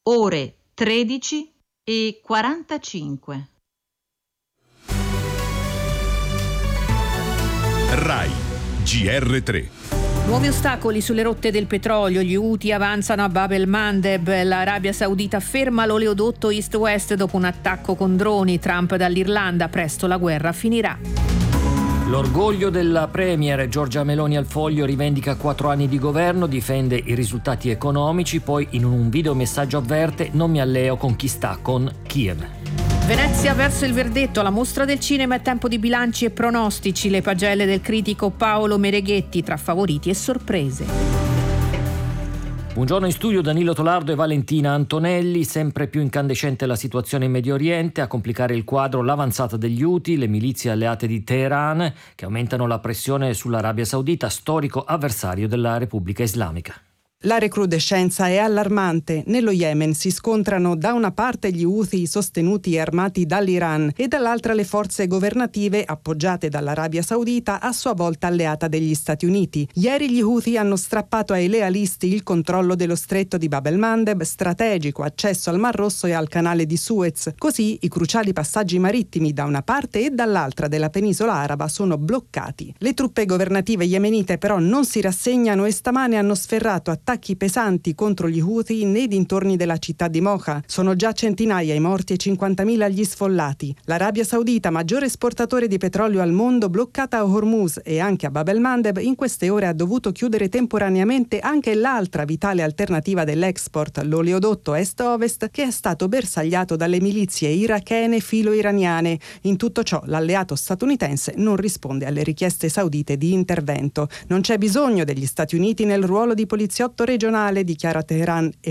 ore 13:45. RAI GR3. Nuovi ostacoli sulle rotte del petrolio, gli Houthi avanzano a Bab el-Mandeb, l'Arabia Saudita ferma l'oleodotto East-West dopo un attacco con droni, Trump dall'Irlanda, presto la guerra finirà. L'orgoglio della premier Giorgia Meloni al Foglio, rivendica 4 anni di governo, difende i risultati economici, poi in un videomessaggio avverte: non mi alleo con chi sta con Kiev. Venezia verso il verdetto, la mostra del cinema è tempo di bilanci e pronostici, le pagelle del critico Paolo Mereghetti tra favoriti e sorprese. Buongiorno in studio Danilo Tolardo e Valentina Antonelli. Sempre più incandescente la situazione in Medio Oriente, a complicare il quadro l'avanzata degli Houthi, le milizie alleate di Teheran, che aumentano la pressione sull'Arabia Saudita, storico avversario della Repubblica Islamica. La recrudescenza è allarmante. Nello Yemen si scontrano da una parte gli Houthi sostenuti e armati dall'Iran e dall'altra le forze governative appoggiate dall'Arabia Saudita, a sua volta alleata degli Stati Uniti. Ieri gli Houthi hanno strappato ai lealisti il controllo dello stretto di Bab el-Mandeb, strategico accesso al Mar Rosso e al canale di Suez. Così i cruciali passaggi marittimi da una parte e dall'altra della penisola araba sono bloccati. Le truppe governative yemenite però non si rassegnano e stamane hanno sferrato attacchi pesanti contro gli Houthi nei dintorni della città di Mocha. Sono già centinaia i morti e 50.000 gli sfollati. L'Arabia Saudita, maggiore esportatore di petrolio al mondo, bloccata a Hormuz e anche a Bab el-Mandeb, in queste ore ha dovuto chiudere temporaneamente anche l'altra vitale alternativa dell'export, l'oleodotto est-ovest, che è stato bersagliato dalle milizie irachene filo-iraniane. In tutto ciò l'alleato statunitense non risponde alle richieste saudite di intervento. Non c'è bisogno degli Stati Uniti nel ruolo di poliziotto regionale, dichiara Teheran, e